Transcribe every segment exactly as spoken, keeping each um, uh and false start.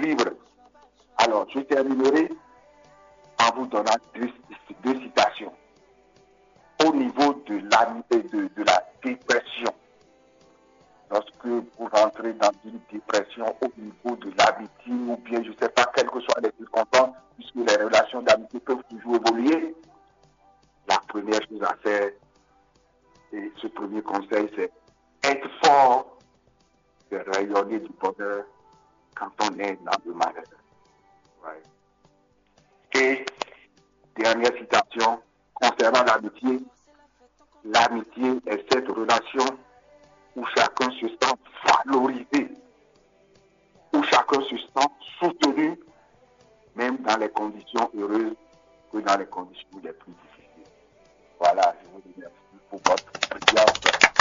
l'équilibre. Alors, je terminerai en vous donnant deux, deux citations. Au niveau de la, de, de la dépression, lorsque vous rentrez dans une dépression au niveau de l'amitié ou bien je ne sais pas, quelles que soient les circonstances, puisque les relations d'amitié peuvent toujours évoluer, la première chose à faire, et ce premier conseil, c'est être fort, de rayonner du bonheur quand on est dans le malheur. Ouais. Et dernière citation, concernant l'amitié, l'amitié est cette relation où chacun se sent valorisé, où chacun se sent soutenu, même dans les conditions heureuses que dans les conditions les plus difficiles. Voilà, je vous remercie pour votre présence.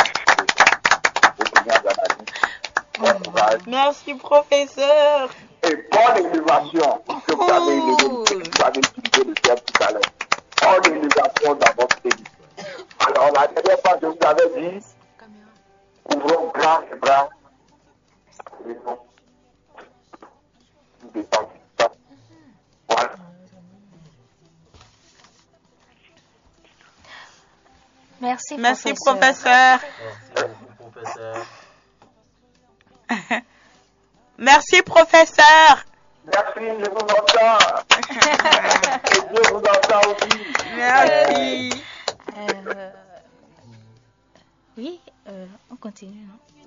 Merci, professeur. Et bonne élévation, que vous avez élevé, vous avez utilisé le terme tout à l'heure. Bonne élévation dans votre pays. Alors, la dernière fois, je vous avais dit, ouvrons grand les bras. Et non. Nous détendons. Voilà. Merci, Merci, professeur. professeur. Merci beaucoup, professeur. Merci, professeur. Merci, je vous entends. Et Dieu vous entend aussi. Merci. Euh, oui, euh, on continue, non?